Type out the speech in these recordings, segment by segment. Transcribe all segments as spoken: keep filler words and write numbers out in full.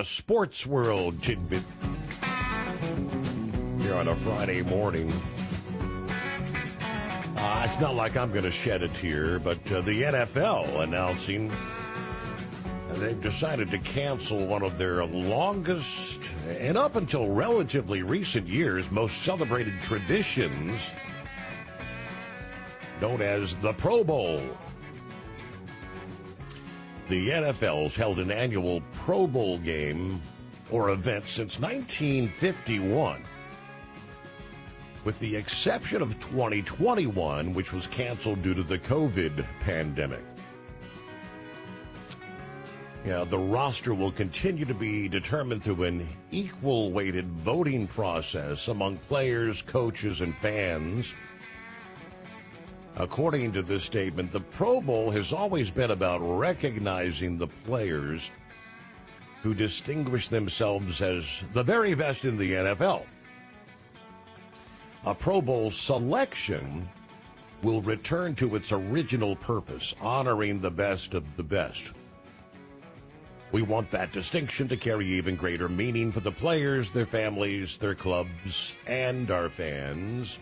sports world tidbit here on a Friday morning. Uh, it's not like I'm going to shed a tear, but uh, the N F L announcing uh, they've decided to cancel one of their longest and up until relatively recent years most celebrated traditions, known as the Pro Bowl. The N F L's held an annual Pro Bowl game or event since nineteen fifty-one, with the exception of twenty twenty-one, which was canceled due to the COVID pandemic. Yeah, the roster will continue to be determined through an equal-weighted voting process among players, coaches, and fans. According to this statement, the Pro Bowl has always been about recognizing the players who distinguish themselves as the very best in the N F L. A Pro Bowl selection will return to its original purpose, honoring the best of the best. We want that distinction to carry even greater meaning for the players, their families, their clubs, and our fans.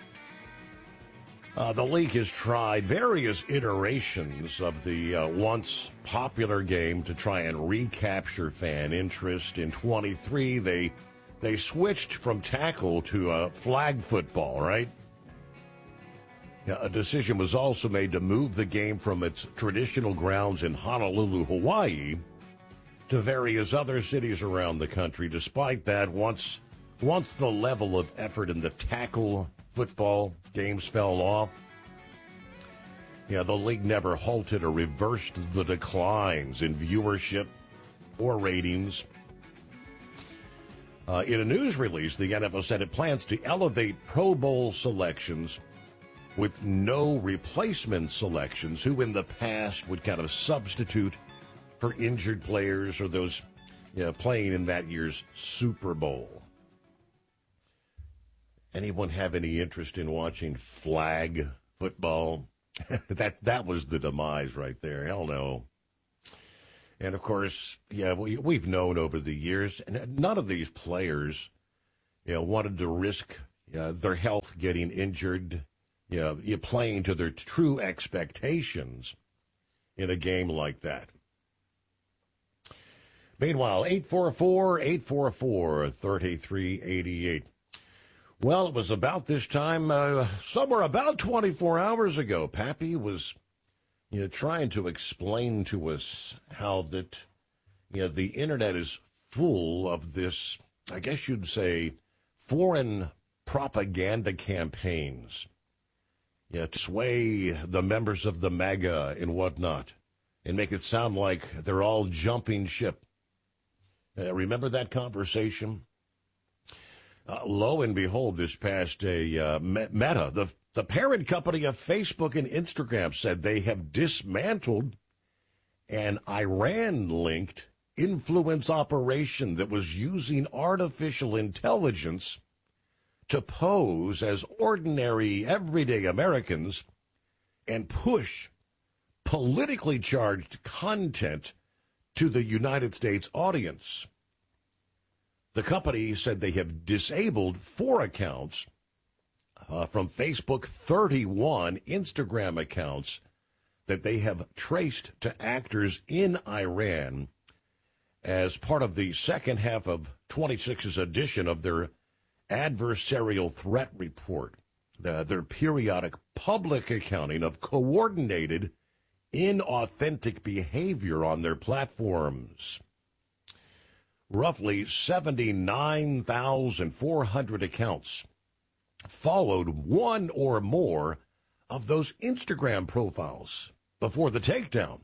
Uh, the league has tried various iterations of the uh, once popular game to try and recapture fan interest. In twenty-three, they they switched from tackle to uh, flag football, right? Yeah, a decision was also made to move the game from its traditional grounds in Honolulu, Hawaii, to various other cities around the country. Despite that, once once the level of effort in the tackle football games fell off, yeah, the league never halted or reversed the declines in viewership or ratings. Uh, in a news release, the N F L said it plans to elevate Pro Bowl selections with no replacement selections, who in the past would kind of substitute for injured players or those you know, playing in that year's Super Bowl. Anyone have any interest in watching flag football? that that was the demise right there. Hell no. And, of course, yeah, we, we've known over the years, and none of these players you know, wanted to risk uh, their health getting injured, you know, playing to their true expectations in a game like that. Meanwhile, eight four four, eight four four, three three eight eight. Well, it was about this time, uh, somewhere about twenty-four hours ago, Pappy was you know, trying to explain to us how that you know, the Internet is full of this, I guess you'd say, foreign propaganda campaigns you know, to sway the members of the MAGA and whatnot and make it sound like they're all jumping ship. Uh, remember that conversation? Uh, lo and behold, this past day, uh, Meta, the, the parent company of Facebook and Instagram, said they have dismantled an Iran-linked influence operation that was using artificial intelligence to pose as ordinary, everyday Americans and push politically charged content to the United States audience. The company said they have disabled four accounts uh, from Facebook, thirty-one Instagram accounts that they have traced to actors in Iran as part of the second half of twenty-six's edition of their adversarial threat report, uh, their periodic public accounting of coordinated, inauthentic behavior on their platforms. Roughly seventy-nine thousand four hundred accounts followed one or more of those Instagram profiles before the takedown.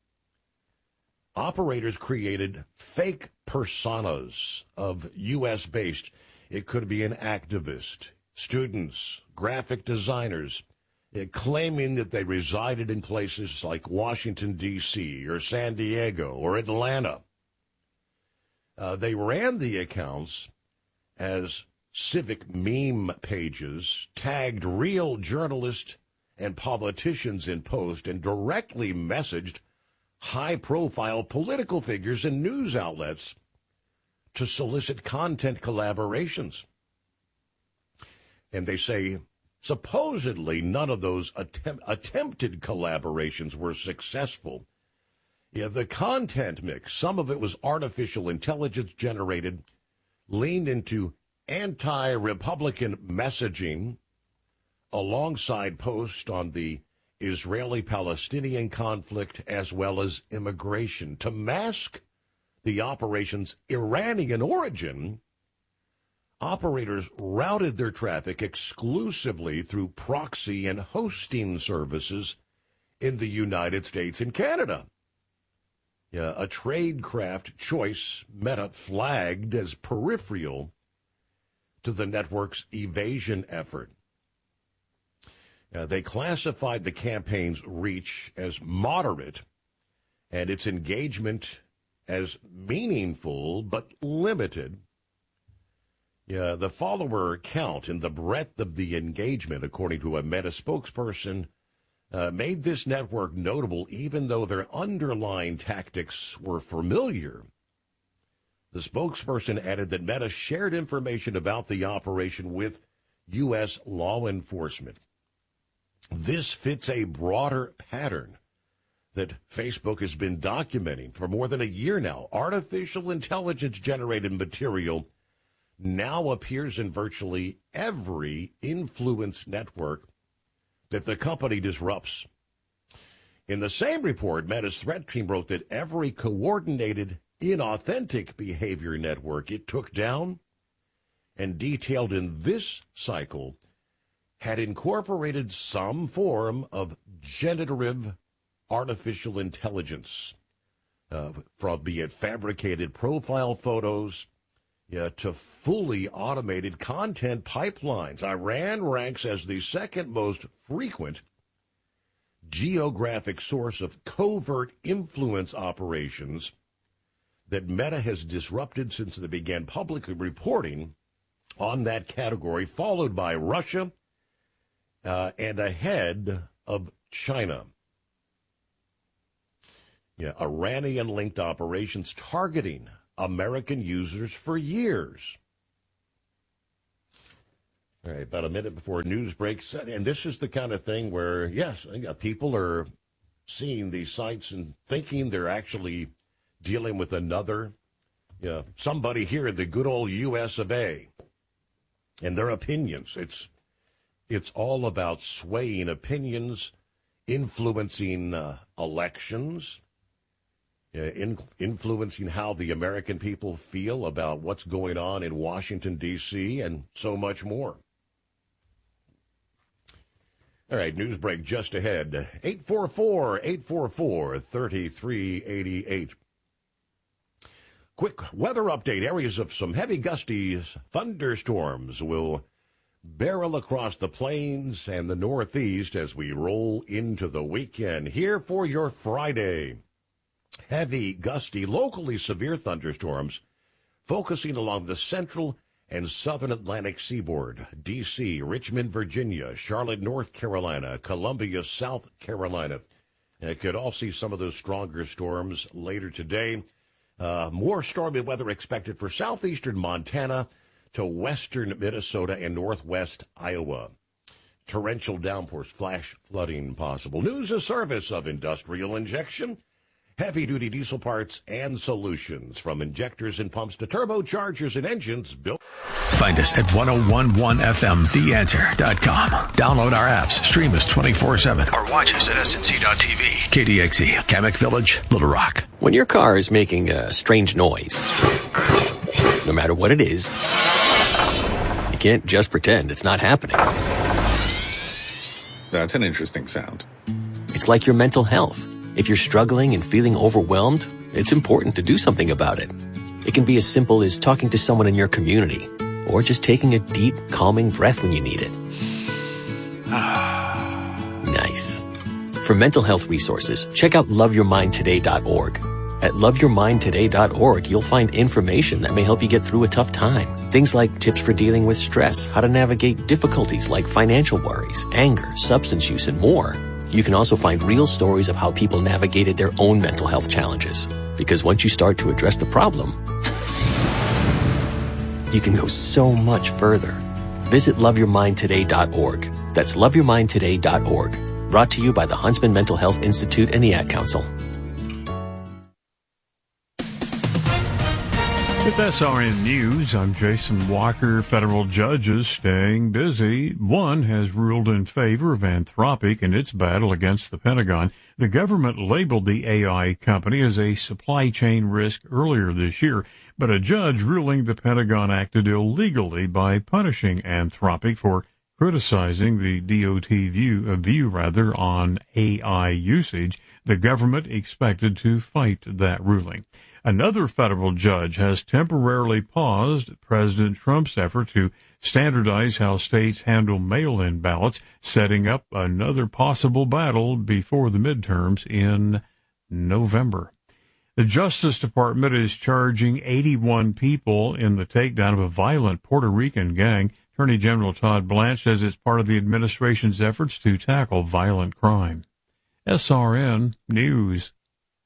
Operators created fake personas of U S-based. It could be an activist, students, graphic designers, claiming that they resided in places like Washington, D C, or San Diego, or Atlanta. Uh, they ran the accounts as civic meme pages, tagged real journalists and politicians in post, and directly messaged high-profile political figures and news outlets to solicit content collaborations. And they say supposedly none of those attempt, attempted collaborations were successful. Yeah, the content mix, some of it was artificial intelligence generated, leaned into anti-Republican messaging alongside posts on the Israeli-Palestinian conflict as well as immigration. To mask the operation's Iranian origin, operators routed their traffic exclusively through proxy and hosting services in the United States and Canada. Yeah, a tradecraft choice Meta flagged as peripheral to the network's evasion effort. Uh, they classified the campaign's reach as moderate and its engagement as meaningful but limited. Yeah, the follower count and the breadth of the engagement, according to a Meta spokesperson, uh, made this network notable even though their underlying tactics were familiar. The spokesperson added that Meta shared information about the operation with U S law enforcement. This fits a broader pattern that Facebook has been documenting for more than a year now. Artificial intelligence-generated material now appears in virtually every influence network that the company disrupts. In the same report, Meta's threat team wrote that every coordinated, inauthentic behavior network it took down and detailed in this cycle had incorporated some form of generative artificial intelligence, uh, from be it fabricated profile photos, Yeah, to fully automated content pipelines. Iran ranks as the second most frequent geographic source of covert influence operations that Meta has disrupted since they began publicly reporting on that category, followed by Russia uh, and ahead of China. Yeah, Iranian-linked operations targeting American users for years. All right, about a minute before news breaks. And this is the kind of thing where, yes, people are seeing these sites and thinking they're actually dealing with another, you know, somebody here in the good old U S of A and their opinions. It's, it's all about swaying opinions, influencing uh, elections, Uh, in, influencing how the American people feel about what's going on in Washington, D C, and so much more. All right, news break just ahead. eight four four, eight four four, three three eight eight. Quick weather update. Areas of some heavy gusty thunderstorms will barrel across the plains and the Northeast as we roll into the weekend. Here for your Friday. Heavy, gusty, locally severe thunderstorms focusing along the central and southern Atlantic seaboard. D C, Richmond, Virginia, Charlotte, North Carolina, Columbia, South Carolina. You could all see some of those stronger storms later today. Uh, more stormy weather expected for southeastern Montana to western Minnesota and northwest Iowa. Torrential downpours, flash flooding possible. News a service of Industrial Injection. Heavy-duty diesel parts and solutions, from injectors and pumps to turbochargers and engines built. Find us at ten eleven F M the answer dot com. Download our apps, stream us twenty-four seven, or watch us at S N C dot T V. K D X E, Kamek Village, Little Rock. When your car is making a strange noise, no matter what it is, you can't just pretend it's not happening. That's an interesting sound. It's like your mental health. If you're struggling and feeling overwhelmed, it's important to do something about it. It can be as simple as talking to someone in your community, or just taking a deep, calming breath when you need it. Nice. For mental health resources, check out love your mind today dot org. At love your mind today dot org, you'll find information that may help you get through a tough time. Things like tips for dealing with stress, how to navigate difficulties like financial worries, anger, substance use, and more. You can also find real stories of how people navigated their own mental health challenges. Because once you start to address the problem, you can go so much further. Visit love your mind today dot org. That's love your mind today dot org. Brought to you by the Huntsman Mental Health Institute and the Ad Council. With S R N News, I'm Jason Walker. Federal judges staying busy. One has ruled in favor of Anthropic in its battle against the Pentagon. The government labeled the A I company as a supply chain risk earlier this year, but a judge ruling the Pentagon acted illegally by punishing Anthropic for criticizing the D O T view, uh, view rather, on A I usage. The government expected to fight that ruling. Another federal judge has temporarily paused President Trump's effort to standardize how states handle mail-in ballots, setting up another possible battle before the midterms in November. The Justice Department is charging eighty-one people in the takedown of a violent Puerto Rican gang. Attorney General Todd Blanche says it's part of the administration's efforts to tackle violent crime. S R N News.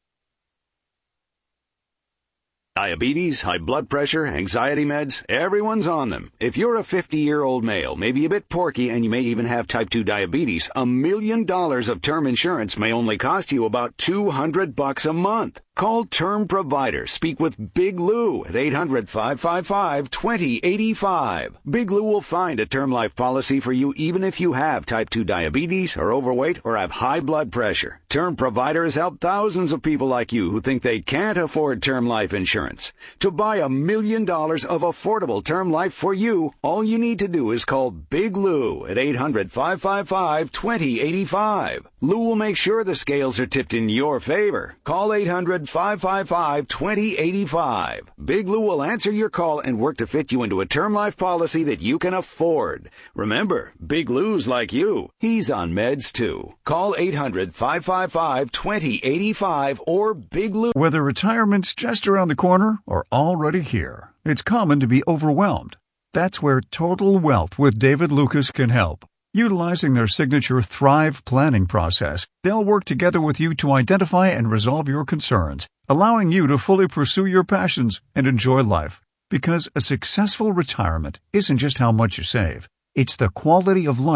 Diabetes, high blood pressure, anxiety meds, everyone's on them. If you're a fifty-year-old male, maybe a bit porky, and you may even have type two diabetes, a million dollars of term insurance may only cost you about two hundred bucks a month. Call Term Provider. Speak with Big Lou at eight hundred, five five five, two zero eight five. Big Lou will find a term life policy for you even if you have type two diabetes, are overweight, or have high blood pressure. Term Provider has helped thousands of people like you who think they can't afford term life insurance. To buy a million dollars of affordable term life for you, all you need to do is call Big Lou at eight hundred, five five five, two zero eight five. Lou will make sure the scales are tipped in your favor. Call eight hundred, five five five, two zero eight five. Big Lou will answer your call and work to fit you into a term life policy that you can afford. Remember, Big Lou's like you. He's on meds too. Call eight hundred, five five five, two zero eight five or Big Lou. Whether retirement's just around the corner or already here, it's common to be overwhelmed. That's where Total Wealth with David Lucas can help. Utilizing their signature Thrive planning process, they'll work together with you to identify and resolve your concerns, allowing you to fully pursue your passions and enjoy life. Because a successful retirement isn't just how much you save, it's the quality of life